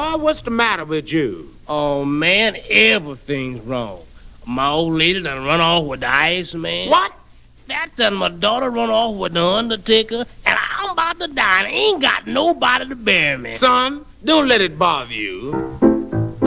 boy, what's the matter with you? Oh, man, everything's wrong. My old lady done run off with the Iceman. What? That done my daughter run off with the Undertaker, and I'm about to die, and I ain't got nobody to bury me. Son, don't let it bother you.